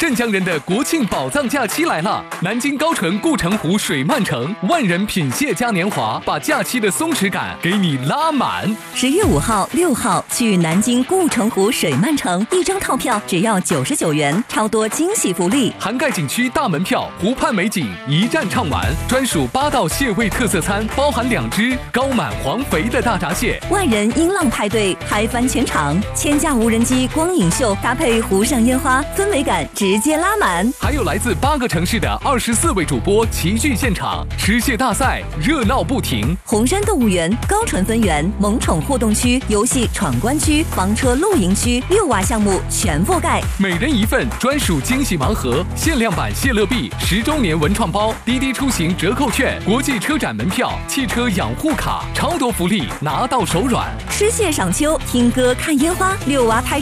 镇江人的国庆宝藏假期来了！南京高淳顾城湖水漫城，万人品蟹嘉年华，把假期的松弛感给你拉满。 10月5号、6号去南京顾城湖水漫城，一张套票只要99元，超多惊喜福利， 涵盖景区大门票、湖畔美景一站畅玩，专属8道蟹味特色餐，包含2只高满黄肥的大闸蟹， 万人音浪派对嗨翻全场，1000架无人机光影秀搭配湖上烟花，氛围感直接拉满。 还有来自8个城市的24位主播齐聚现场，吃蟹大赛热闹不停。 红山动物园、高淳分园、萌宠互动区、游戏闯关区、房车露营区6娃项目全覆盖， 每人1份专属惊喜盲盒，限量版谢乐币10周年文创包，滴滴出行折扣券，国际车展门票，汽车养护卡，超多福利拿到手软。 吃蟹赏秋，听歌看烟花，6娃拍